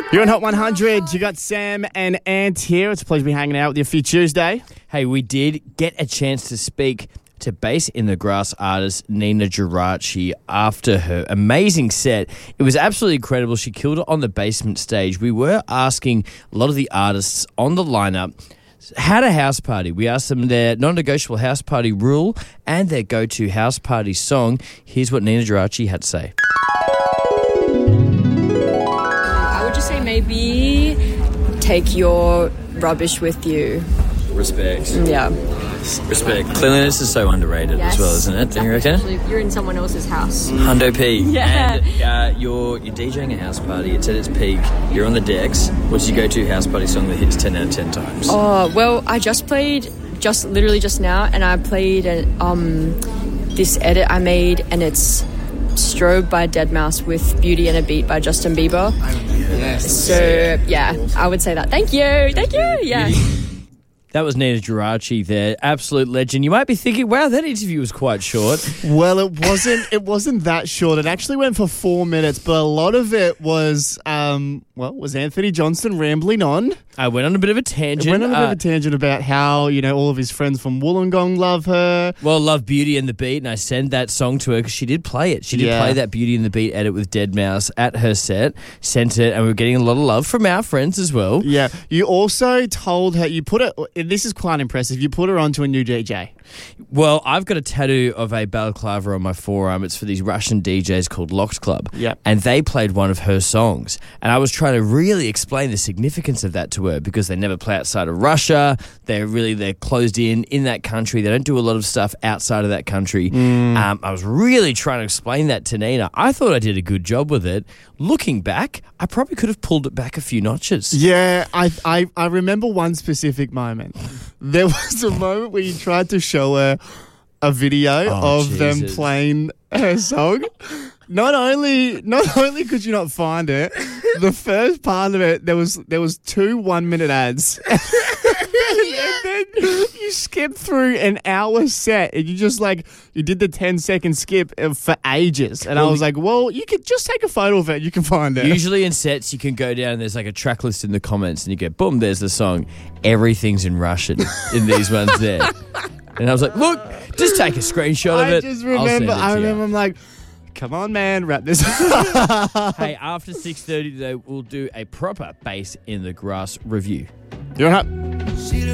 You're on Hot 100. You got Sam and Ant here. It's a pleasure to be hanging out with you for your Tuesday. Hey, we did get a chance to speak to Bass in the Grass artist Nina Geraci after her amazing set. It was absolutely incredible. She killed it on the basement stage. We were asking a lot of the artists on the lineup how to house party. We asked them their non-negotiable house party rule and their go-to house party song. Here's what Nina Geraci had to say. I would just say maybe take your rubbish with you. Respect. Yeah. Respect. Cleanliness is so underrated as well, isn't it? Exactly. Don't you reckon? Especially if you're in someone else's house. Hundo P. Yeah. And you're DJing a house party. It's at its peak. You're on the decks. What's your go-to house party song that hits 10 out of 10 times? Oh, well, I just played literally just now, and I played this edit I made, and it's Strobe by Deadmau5 with Beauty and a Beat by Justin Bieber. So, yeah, I would say that. Thank you. Yeah. That was Nina Geraci there, absolute legend. You might be thinking, wow, that interview was quite short. Well, it wasn't that short. It actually went for 4 minutes, but a lot of it was Anthony Johnston rambling on. I went on a bit of a tangent. About how, all of his friends from Wollongong love her. Well, love Beauty and the Beat, and I sent that song to her because she did play it. She did play that Beauty and the Beat edit with Deadmau5 at her set, sent it, and we were getting a lot of love from our friends as well. Yeah. You also told her, this is quite impressive, you put her onto a new DJ. Well, I've got a tattoo of a balaclava on my forearm. It's for these Russian DJs called Locked Club. Yep. And they played one of her songs. And I was trying to really explain the significance of that to her because they never play outside of Russia. They're closed in that country. They don't do a lot of stuff outside of that country. I was really trying to explain that to Nina. I thought I did a good job with it. Looking back, I probably could have pulled it back a few notches. Yeah, I remember one specific moment. There was a moment where you tried to show her a video of them playing her song. Not only could you not find it, the first part of it there was 2 1-minute ads. And then you skipped through an hour set and you did the 10-second skip for ages. And I was like, well, you could just take a photo of it. You can find it. Usually in sets you can go down and there's like a track list in the comments and you go, boom, there's the song. Everything's in Russian in these ones there. And I was like, look, just take a screenshot of it. I remember I'm like, come on, man, wrap this up. Hey, after 6:30 today, we'll do a proper Bass in the Grass review. You're on Hot.